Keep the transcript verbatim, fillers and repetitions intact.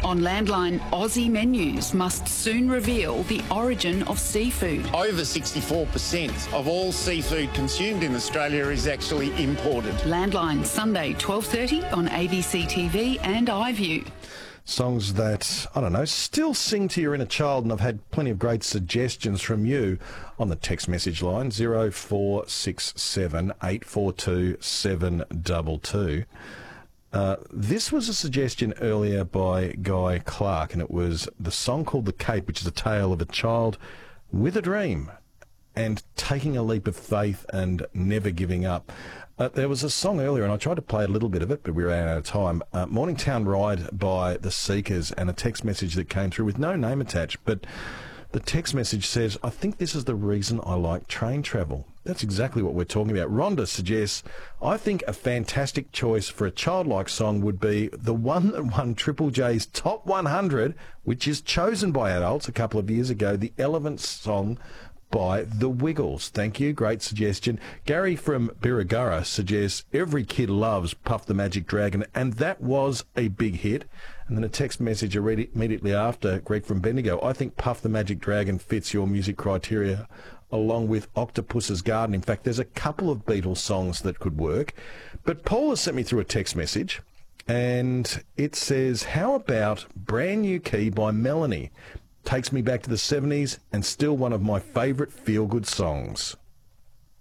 On Landline, Aussie menus must soon reveal the origin of seafood. Over sixty-four percent of all seafood consumed in Australia is actually imported. Landline, Sunday, twelve thirty on A B C T V and iView. Songs that, I don't know, still sing to your inner child, and I've had plenty of great suggestions from you on the text message line, zero four six seven eight four two seven two two. Uh, this was a suggestion earlier by Guy Clark, and it was the song called The Cape, which is a tale of a child with a dream and taking a leap of faith and never giving up. Uh, there was a song earlier, and I tried to play a little bit of it, but we ran out of time. Uh, Morningtown Ride by The Seekers, and a text message that came through with no name attached. But the text message says, I think this is the reason I like train travel. That's exactly what we're talking about. Rhonda suggests, I think a fantastic choice for a childlike song would be the one that won Triple J's Top one hundred, which is chosen by adults a couple of years ago, the Elephant song by The Wiggles. Thank you. Great suggestion. Gary from Birregurra suggests every kid loves Puff the Magic Dragon, and that was a big hit. And then a text message immediately after, Greg from Bendigo. I think Puff the Magic Dragon fits your music criteria along with Octopus's Garden. In fact, there's a couple of Beatles songs that could work. But Paul has sent me through a text message, and it says, how about Brand New Key by Melanie? Takes me back to the seventies and still one of my favourite feel-good songs.